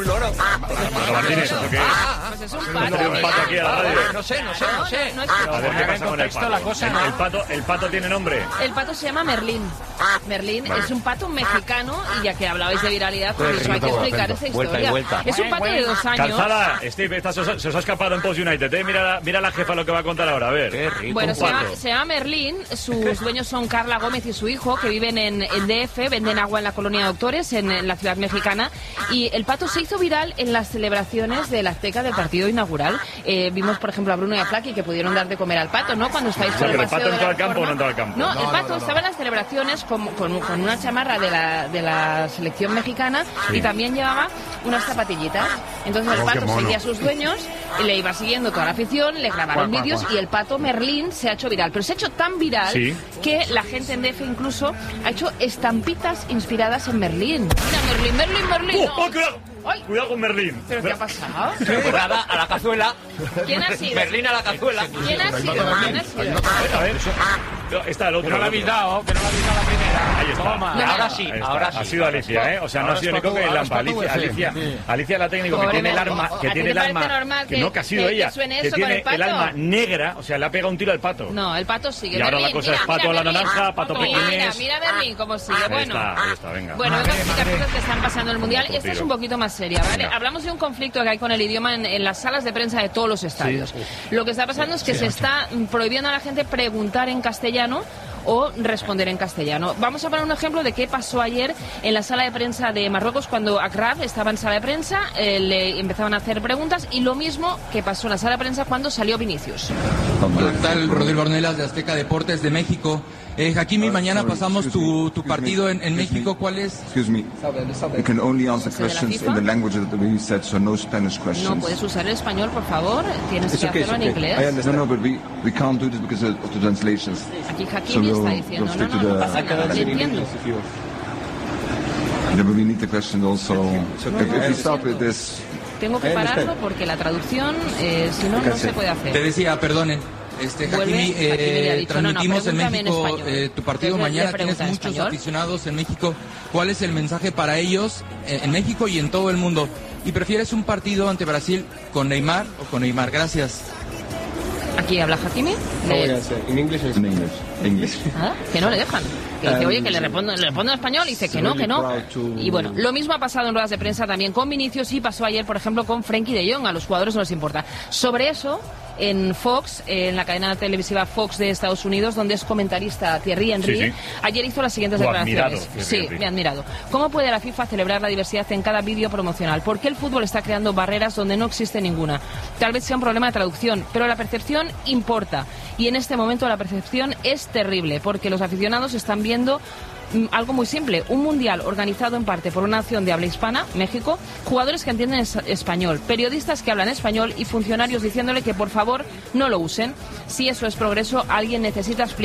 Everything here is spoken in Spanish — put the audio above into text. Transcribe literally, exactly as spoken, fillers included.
Loro. Martínez, ¿eso qué es? Pues es un ¿Un pato. pato aquí a la radio? No sé, no sé, no sé. No, no es A ver qué pasa con el pato. El, el pato. El pato tiene nombre. El pato se llama Merlín. Merlín Vale. es un pato mexicano y ya que hablabais de viralidad, pues Pues eso hay que rico, explicar acento. esa Vuelta y historia. vuelta. Es un pato de dos años. Calzada, Steve, esta se, os- se os ha escapado en Post United, ¿eh? Mira, la- mira la jefa lo que va a contar ahora, a ver. Qué rico. Bueno, un se llama, pato. se llama Merlín, sus dueños son Carla Gómez y su hijo, que viven en, en D F, venden agua en la colonia Doctores, en, en la ciudad mexicana, y el pato se hizo viral en las celebraciones de la Azteca del partido inaugural. Eh, vimos, por ejemplo, a Bruno y a Flaki que pudieron dar de comer al pato, ¿no? Cuando estáis O por sea, el pero el paseo pato de entró la al campo o no Reforma. entró al campo. No, No, el no, pato no, estaba en las celebraciones con, con, con una chamarra de la, de la selección mexicana Sí. y también llevaba unas zapatillas. Entonces el Oh, qué pato mono. seguía a sus dueños y le iba siguiendo toda la afición, le grabaron Guau, guau, vídeos guau. y el pato Merlín se ha hecho viral. Pero se ha hecho tan viral Sí. que la gente en D F incluso ha hecho estampitas inspiradas en Merlín. Mira, Merlín, Merlín, Merlín. ¡Oh, oh, cuidado! Ay. Cuidado con Merlín. ¿Pero qué ha pasado? Jugada a la cazuela. ¿Quién ha sido? Berlín a la cazuela. ¿Quién ha sido? ¿Quién ha sido? A ver, no, está el otro. Que no la el habéis otro. dado, que no la habéis dado la primera. Ahí está. Toma. No, no, Ahora no. sí, Ahí está. ahora sí. Ha sido Alicia, ¿eh? O sea, no ha Ahora sido es ni Coque para ni tú, Lampa. ahora es para Alicia, tú, Alicia, sí. Alicia la técnico que Pobre tiene el Merlín. arma, ¿A que ti tiene te el parece arma, normal que que- no, que ha sido que- que ella, suene que eso con tiene el pato? el arma negra, o sea, le ha pegado un tiro al pato. No, el pato sigue. Y ahora la Merlín, cosa mira, es pato mira, a la Merlín. naranja, pato Mira, pequinés. mira Merlín cómo sigue. Ahí Bueno, está, ahí está, venga. bueno, vamos a explicar cosas que están pasando en el Mundial. Otro Esta es tiro. un poquito más seria, ¿vale? Venga. Hablamos de un conflicto que hay con el idioma en, en las salas de prensa de todos los estadios. Lo que está pasando es que se está mm, prohibiendo a la gente preguntar en castellano o responder en castellano. Vamos a poner un ejemplo de qué pasó ayer en la sala de prensa de Marruecos cuando Akraf estaba en sala de prensa, eh, le empezaban a hacer preguntas y lo mismo que pasó en la sala de prensa cuando salió Vinicius. Hola, ¿qué tal? Rodrigo Ornelas de Azteca Deportes de México. Eh, Hakimi, mañana pasamos tu, tu partido en, en México. ¿Cuál es? Excuse me. You can only answer ¿De la questions FIFA? in the language that we said, so no Spanish No questions. puedes usar el español, por favor. Tienes It's que okay, hacerlo it's en okay. I inglés. understand. No, no, but we, we can't do this because of the translations. Aquí So Hakimi we'll, está we'll diciendo, no, stick no, to no the... pasa nada, te entiendo. Yeah, but we need the question also. If, if we start with this... Tengo que pararlo porque la traducción, eh, si no, no se puede Te hacer. decía, perdonen. Este, Vuelve, Hakimi, Hakimi le ha eh, dicho, no, no, transmitimos en pregúntame en México español. eh, tu partido Entonces, le mañana. Tienes pregunta en muchos español. aficionados en México. ¿Cuál es el mensaje para ellos eh, en México y en todo el mundo? ¿Y prefieres un partido ante Brasil con Neymar o con Neymar? Gracias. Aquí habla Hakimi. Le- In English? In English. English. ¿Ah? Que no le dejan. Que dice, oye, que le respondo, le respondo en español y dice que no, que no. Y bueno, lo mismo ha pasado en ruedas de prensa también con Vinicius y pasó ayer, por ejemplo, con Frenkie de Jong. A los jugadores no les importa. Sobre eso, en Fox, en la cadena televisiva Fox de Estados Unidos, donde es comentarista Thierry Henry, Sí, sí. ayer hizo las siguientes Lo declaraciones. admirado, Thierry Sí, Henry. me ha admirado. ¿Cómo puede la FIFA celebrar la diversidad en cada vídeo promocional? ¿Por qué el fútbol está creando barreras donde no existe ninguna? Tal vez sea un problema de traducción, pero la percepción importa. Y en este momento la percepción es terrible, porque los aficionados están viendo mm, algo muy simple, un mundial organizado en parte por una nación de habla hispana, México, jugadores que entienden es- español, periodistas que hablan español y funcionarios diciéndole que por favor no lo usen. Si eso es progreso, alguien necesita explicar